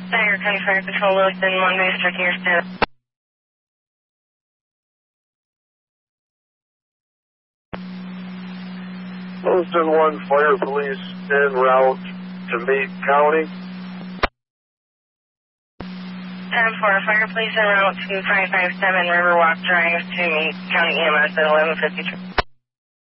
Tiger County Fire Patrol, Lewiston, Monday, checking your status. Lewiston 1 Fire Police en route to Meade County. 10-4, Fire Police en route to 557 Riverwalk Drive to Meade County EMS at 11:53.